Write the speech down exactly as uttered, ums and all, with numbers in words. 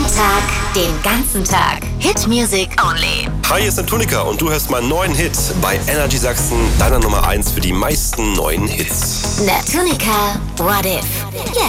Tag, den ganzen Tag. Hit Music only. Hi, hier ist Natunika und du hörst meinen neuen Hit bei Energy Sachsen, deiner Nummer eins für die meisten neuen Hits. Natunika, What If?